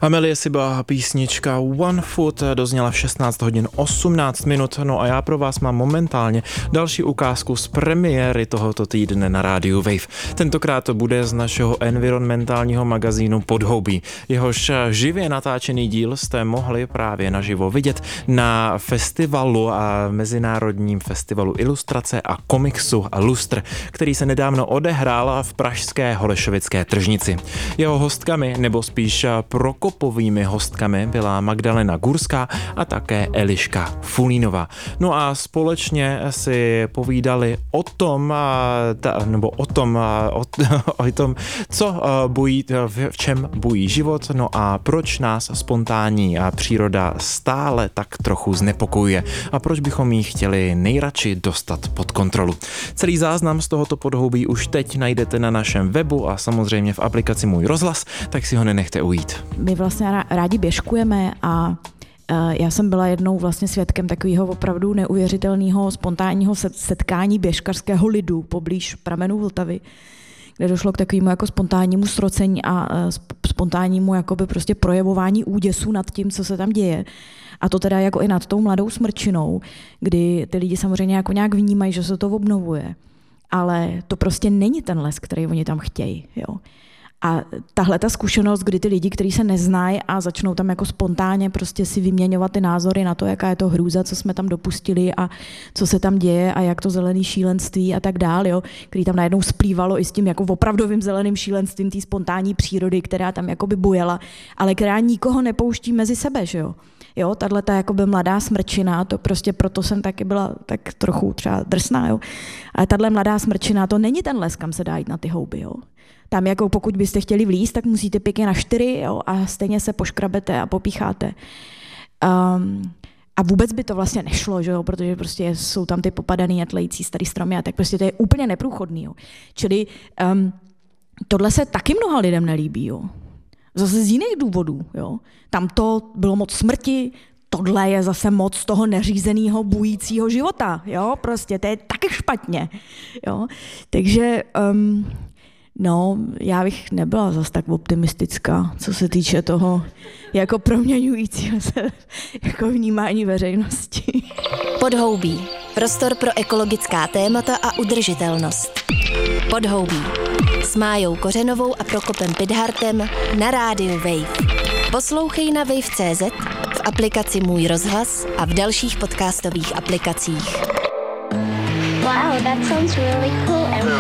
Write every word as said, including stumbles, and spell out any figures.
Amelie Siba, písnička One Foot dozněla v šestnáct hodin osmnáct minut, no a já pro vás mám momentálně další ukázku z premiéry tohoto týdne na rádiu Wave. Tentokrát to bude z našeho environmentálního magazínu Podhoubí. Jehož živě natáčený díl jste mohli právě naživo vidět na festivalu a mezinárodním festivalu ilustrace a komiksu Lustr, který se nedávno odehrál v pražské Holešovické tržnici. Jeho hostkami, nebo spíš prokopovými hostkami byla Magdalena Gurská a také Eliška Fulínová. No a společně si povídali o tom, nebo o tom, o, o tom, co bují, v čem bují život, no a proč nás spontánní příroda stále tak trochu znepokojuje a proč bychom ji chtěli nejradši dostat pod kontrolu. Celý záznam z tohoto podhoubí už teď najdete na našem webu a samozřejmě v aplikaci Můj rozhlas, tak si ho nenechte ujít. My vlastně rádi běžkujeme a já jsem byla jednou vlastně svědkem takového opravdu neuvěřitelného spontánního setkání běžkařského lidu poblíž pramenů Vltavy, kde došlo k takovému jako spontánnímu srocení a spontánnímu jakoby prostě projevování úděsu nad tím, co se tam děje. A to teda jako i nad tou mladou smrčinou, kdy ty lidi samozřejmě jako nějak vnímají, že se to obnovuje. Ale to prostě není ten les, který oni tam chtějí, jo. A tahle ta zkušenost, kdy ty lidi, kteří se neznají a začnou tam jako spontánně prostě si vyměňovat ty názory na to, jaká je to hrůza, co jsme tam dopustili a co se tam děje a jak to zelený šílenství a tak dál, jo, který tam najednou splývalo i s tím jako opravdovým zeleným šílenstvím té spontánní přírody, která tam jakoby bujela, ale která nikoho nepouští mezi sebe, že jo. Jo, tato jakoby mladá smrčina, to prostě proto jsem taky byla tak trochu třeba drsná, jo. Ale tahle mladá smrčina, to není ten les, kam se dá jít na ty houby, jo. Tam jako pokud byste chtěli vlízt, tak musíte pěkně na čtyři, jo, a stejně se poškrabete a popícháte. Um, a vůbec by to vlastně nešlo, že jo, protože prostě jsou tam ty popadaný a tlející starý stromy a tak prostě to je úplně neprůchodný, jo. Čili um, tohle se taky mnoha lidem nelíbí, jo. Zase z jiných důvodů, jo. Tam to bylo moc smrti, tohle je zase moc toho neřízeného bujícího života, jo, prostě to je taky špatně, jo. Takže um, no, já bych nebyla zas tak optimistická, co se týče toho jako proměňujícího se jako vnímání veřejnosti. Podhoubí. Prostor pro ekologická témata a udržitelnost. Podhoubí. S Májou Kořenovou a Prokopem Pidhartem na rádiu Wave. Poslouchej na wave tečka cé zet, v aplikaci Můj rozhlas a v dalších podcastových aplikacích. Wow, that sounds really cool and